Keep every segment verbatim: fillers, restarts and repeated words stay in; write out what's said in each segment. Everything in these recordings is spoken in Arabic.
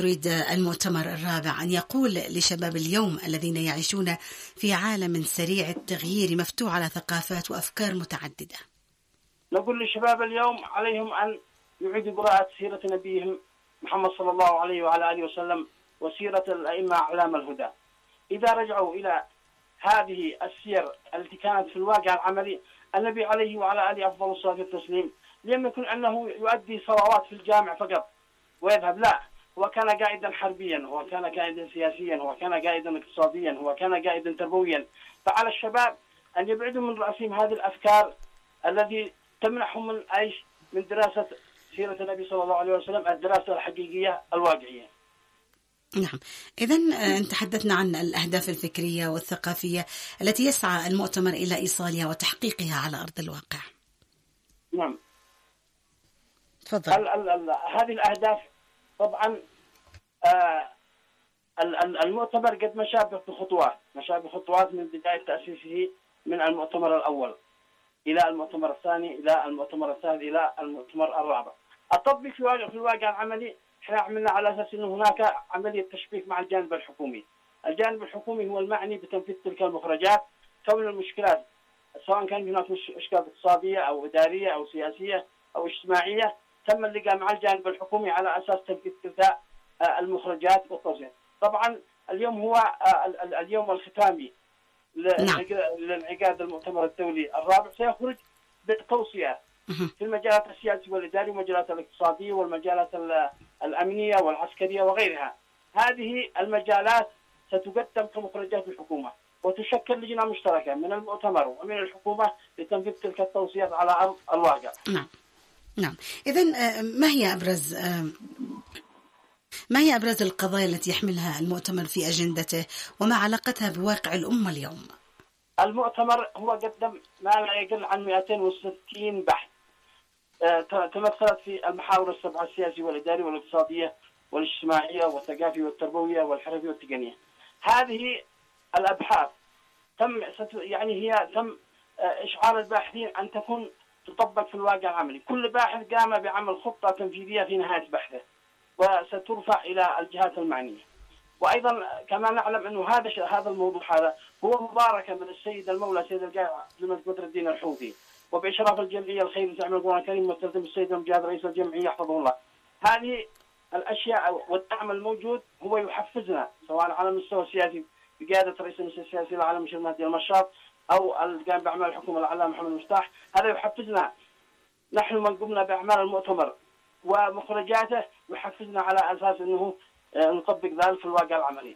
يريد المؤتمر الرابع أن يقول لشباب اليوم الذين يعيشون في عالم سريع التغيير مفتوح على ثقافات وأفكار متعددة؟ نقول لشباب اليوم عليهم أن يعيدوا قراءة سيرة نبيهم محمد صلى الله عليه وعلى آله وسلم وسيرة الأئمة أعلام الهدى. إذا رجعوا إلى هذه السير التي كانت في الواقع العملي، النبي عليه وعلى آله أفضل الصلاة والتسليم لم يكن أنه يؤدي صلوات في الجامع فقط ويذهب، لا، هو كان قائدا حربيا، هو كان قائدا سياسيا، هو كان قائدا اقتصاديا، هو كان قائدا تربويا. فعلى الشباب أن يبعدوا من رأسهم هذه الأفكار التي تمنحهم من عيش من دراسة سيرة النبي صلى الله عليه وسلم، الدراسة الحقيقية الواقعية. نعم، إذن تحدثنا عن الأهداف الفكرية والثقافية التي يسعى المؤتمر إلى إيصالها وتحقيقها على أرض الواقع. نعم، تفضل. ال ال ال هذه الأهداف طبعا آه المؤتمر قد مشى بخطوات مشى بخطوات من بداية تأسيسه، من المؤتمر الأول إلى المؤتمر الثاني إلى المؤتمر الثالث إلى المؤتمر الرابع. التطبيق في الواقع في الواقع العملي احنا عملنا على أساس أنه هناك عملية تشبيك مع الجانب الحكومي. الجانب الحكومي هو المعني بتنفيذ تلك المخرجات كون المشكلات، سواء كان هناك مشكلات اقتصادية أو إدارية أو سياسية أو اجتماعية، تم اللقاء مع الجانب الحكومي على أساس تنفيذ تلك المخرجات والتوزيع. طبعا اليوم هو اليوم الختامي للانعقاد المؤتمر الدولي الرابع، سيخرج بتوصيات في المجالات السياسية والإدارية والمجالات الاقتصادية والمجالات الأمنية والعسكرية وغيرها. هذه المجالات ستقدم كمخرجات الحكومة، وتشكل لجنة مشتركة من المؤتمر ومن الحكومة لتنفيذ تلك التوصيات على أرض الواقع. نعم نعم. إذن ما هي أبرز ما هي أبرز القضايا التي يحملها المؤتمر في أجندته وما علاقتها بواقع الأمة اليوم؟ المؤتمر هو قدم ما لا يقل عن مئتين وستين بحث تمثلت في المحاور السبعة: السياسي والإداري والاقتصادية والاجتماعية والثقافي والتربوية والحرفي والتقنية. هذه الأبحاث تم يعني هي تم إشعار الباحثين أن تكون تطبق في الواقع العملي. كل باحث قام بعمل خطة تنفيذية في نهاية بحثه وسترفع إلى الجهات المعنية. وأيضا كما نعلم أنه هذا هذا الموضوع هذا هو مباركة من السيد المولى سيد القائد عبد بدر الدين الحوثي، وبإشراف الجمعية الخير تعمل القرآن الكريم وتلتزم السيد المجاهد رئيس الجمعية يحفظه الله. هذه الأشياء والدعم الموجود هو يحفزنا، سواء على المستوى السياسي بقيادة رئيس المجلس السياسي العالم الشيخ مهدي المشاط أو القائم بأعمال الحكومة العلامة محمد المفتاح. هذا يحفزنا نحن من قمنا بأعمال المؤتمر ومخرجاته، يحفزنا على أساس أنه نطبق ذلك في الواقع العملي.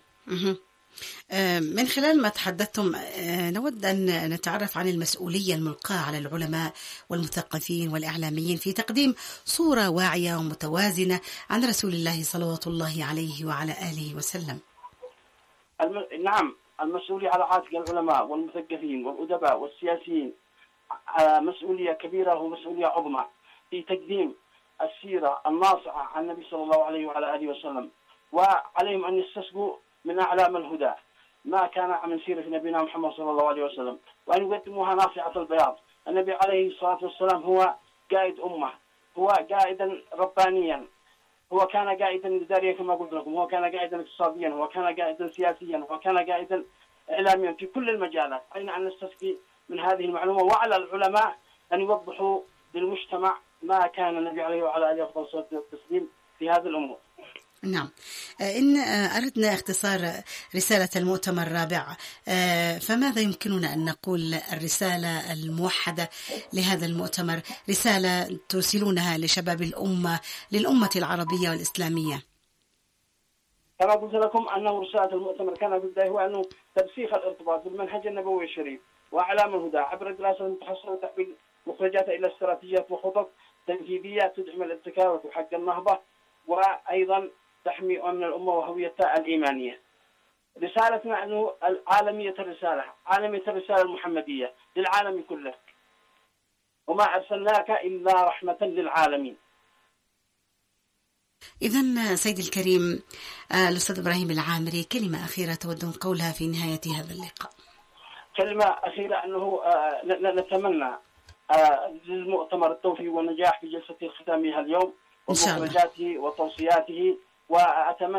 من خلال ما تحدثتم نود أن نتعرف عن المسؤولية الملقاة على العلماء والمثقفين والإعلاميين في تقديم صورة واعية ومتوازنة عن رسول الله صلوات الله عليه وعلى آله وسلم. الم... نعم، المسؤولية على عاتق العلماء والمثقفين والأدباء والسياسيين مسؤولية كبيرة ومسؤولية عظمى في تقديم السيرة الناصعة عن النبي صلى الله عليه وعلى آله وسلم، وعليهم أن يستسقوا من أعلام الهدى ما كان من سيرة نبينا محمد صلى الله عليه وسلم، وأن يقدموها ناصعة البياض. النبي عليه الصلاة والسلام هو قائد أمة، هو قائدا ربانيا، هو كان قائدا إداريا كما قلت لكم، هو كان قائدا اقتصاديا، هو كان قائدا سياسيا، هو كان قائدا إعلاميا في كل المجالات. علينا أن نستسقي من هذه المعلومة، وعلى العلماء أن يوضحوا للمجتمع ما كان النبي عليه وعلى آله أفضل الصلاة والتسليم في هذه الأمور. نعم، إن أردنا اختصار رسالة المؤتمر الرابع، فماذا يمكننا أن نقول الرسالة الموحدة لهذا المؤتمر، رسالة ترسلونها لشباب الأمة، للأمة العربية والإسلامية؟ كما قلت لكم أنه رسالة المؤتمر كان في البداية هو أنه ترسيخ الارتباط بالمنهج النبوي الشريف وأعلام الهدى عبر دراسة متخصصة وتحويل مخرجاتها إلى استراتيجيات وخطط تنفيذية تدعم الابتكار وتحقق النهضة، وأيضا تحمي أمن الأمة وهويتها الإيمانية. رسالتنا أنه عالمية الرسالة، عالمية الرسالة المحمدية للعالم كله، وما أرسلناك إلا رحمة للعالمين. إذن سيد الكريم الأستاذ إبراهيم العامري، كلمة أخيرة تودون قولها في نهاية هذا اللقاء؟ كلمة أخيرة أنه نتمنى للمؤتمر التوفيق والنجاح في جلسته الختامية اليوم ومخرجاته وتوصياته، وأتمنى